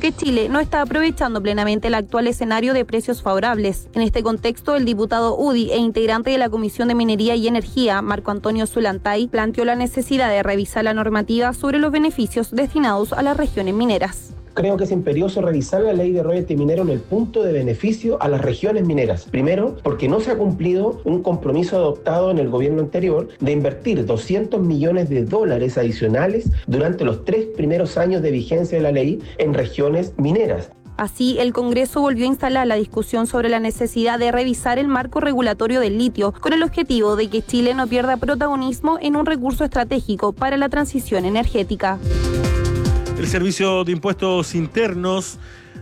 que Chile no está aprovechando plenamente el actual escenario de precios favorables. En este contexto, el diputado UDI e integrante de la Comisión de Minería y Energía, Marco Antonio Zulantay, planteó la necesidad de revisar la normativa sobre los beneficios destinados a las regiones mineras. Creo que es imperioso revisar la ley de royalty minero en el punto de beneficio a las regiones mineras. Primero, porque no se ha cumplido un compromiso adoptado en el gobierno anterior de invertir $200 millones adicionales durante los 3 primeros años de vigencia de la ley en regiones mineras. Así, el Congreso volvió a instalar la discusión sobre la necesidad de revisar el marco regulatorio del litio, con el objetivo de que Chile no pierda protagonismo en un recurso estratégico para la transición energética. El Servicio de Impuestos Internos,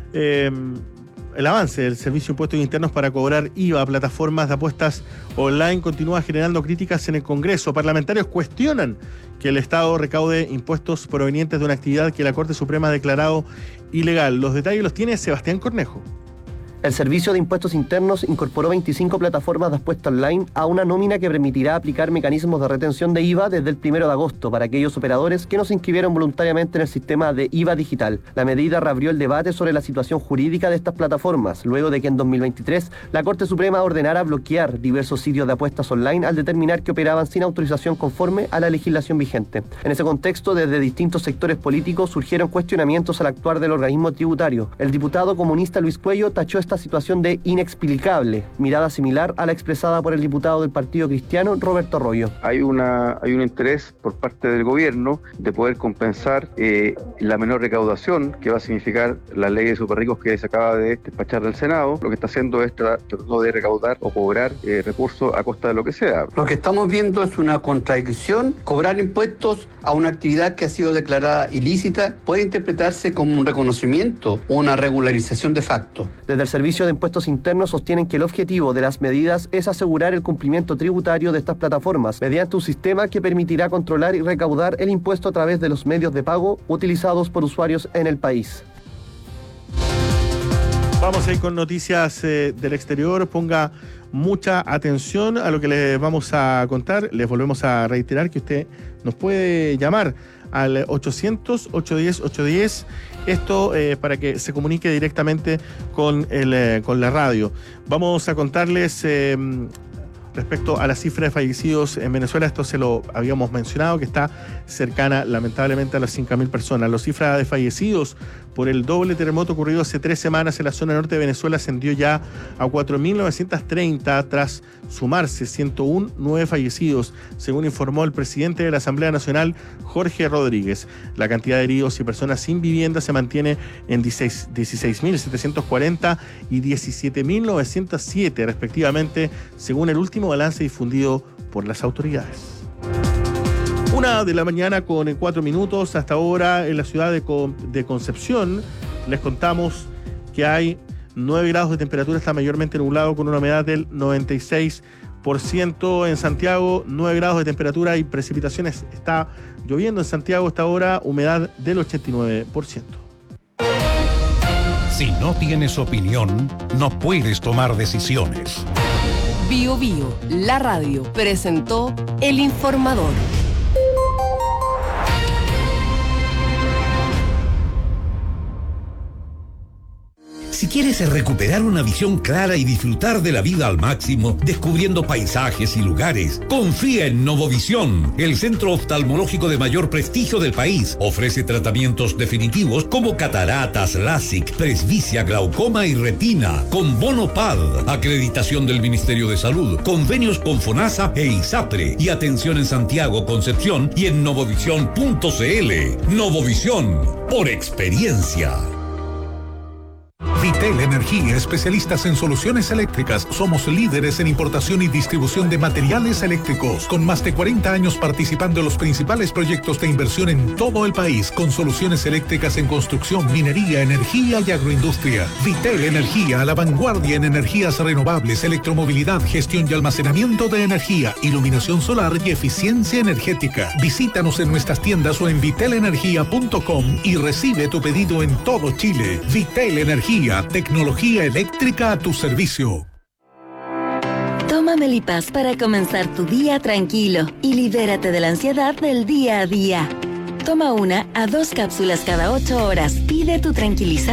el avance del Servicio de Impuestos Internos para cobrar IVA a plataformas de apuestas online continúa generando críticas en el Congreso. Parlamentarios cuestionan que el Estado recaude impuestos provenientes de una actividad que la Corte Suprema ha declarado ilegal. Los detalles los tiene Sebastián Cornejo. El Servicio de Impuestos Internos incorporó 25 plataformas de apuesta online a una nómina que permitirá aplicar mecanismos de retención de IVA desde el 1 de agosto para aquellos operadores que no se inscribieron voluntariamente en el sistema de IVA digital. La medida reabrió el debate sobre la situación jurídica de estas plataformas, luego de que en 2023 la Corte Suprema ordenara bloquear diversos sitios de apuestas online al determinar que operaban sin autorización conforme a la legislación vigente. En ese contexto, desde distintos sectores políticos surgieron cuestionamientos al actuar del organismo tributario. El diputado comunista Luis Cuello tachó esta situación de inexplicable, mirada similar a la expresada por el diputado del Partido Cristiano, Roberto Arroyo. Hay un interés por parte del gobierno de poder compensar la menor recaudación que va a significar la ley de superricos que se acaba de despachar del Senado. Lo que está haciendo es tratando de recaudar o cobrar recursos a costa de lo que sea. Lo que estamos viendo es una contradicción. Cobrar impuestos a una actividad que ha sido declarada ilícita puede interpretarse como un reconocimiento o una regularización de facto. Desde el Servicio de Impuestos Internos sostienen que el objetivo de las medidas es asegurar el cumplimiento tributario de estas plataformas mediante un sistema que permitirá controlar y recaudar el impuesto a través de los medios de pago utilizados por usuarios en el país. Vamos a ir con noticias del exterior. Ponga mucha atención a lo que les vamos a contar. Les volvemos a reiterar que usted nos puede llamar al 800-810-810. Esto para que se comunique directamente con la radio. Vamos a contarles respecto a la cifra de fallecidos en Venezuela. Esto se lo habíamos mencionado, que está cercana lamentablemente a las 5.000 personas. La cifra de fallecidos por el doble terremoto ocurrido hace 3 semanas en la zona norte de Venezuela ascendió ya a 4.930 tras sumarse 101 nueve fallecidos, según informó el presidente de la Asamblea Nacional, Jorge Rodríguez. La cantidad de heridos y personas sin vivienda se mantiene en 16.740 y 17.907 respectivamente, según el último balance difundido por las autoridades. 1:00 a.m. con 4 minutos. Hasta ahora en la ciudad de Concepción les contamos que hay 9 grados de temperatura, está mayormente nublado con una humedad del 96%. En Santiago, 9 grados de temperatura y precipitaciones. Está lloviendo en Santiago hasta ahora, humedad del 89%. Si no tienes opinión, no puedes tomar decisiones. Bio Bio, la radio, presentó El Informador. Si quieres recuperar una visión clara y disfrutar de la vida al máximo, descubriendo paisajes y lugares, confía en Novovisión, el centro oftalmológico de mayor prestigio del país. Ofrece tratamientos definitivos como cataratas, LASIK, presbicia, glaucoma y retina, con bono PAD, acreditación del Ministerio de Salud, convenios con FONASA e ISAPRE, y atención en Santiago, Concepción y en novovisión.cl. Novovisión, por experiencia. Vitel Energía, especialistas en soluciones eléctricas. Somos líderes en importación y distribución de materiales eléctricos, con más de 40 años participando en los principales proyectos de inversión en todo el país, con soluciones eléctricas en construcción, minería, energía y agroindustria. Vitel Energía, a la vanguardia en energías renovables, electromovilidad, gestión y almacenamiento de energía, iluminación solar y eficiencia energética. Visítanos en nuestras tiendas o en vitelenergia.com y recibe tu pedido en todo Chile. Vitel Energía, tecnología eléctrica a tu servicio. Toma Melipaz para comenzar tu día tranquilo y libérate de la ansiedad del día a día. Toma 1 a 2 cápsulas cada 8 horas. Pide tu tranquilizante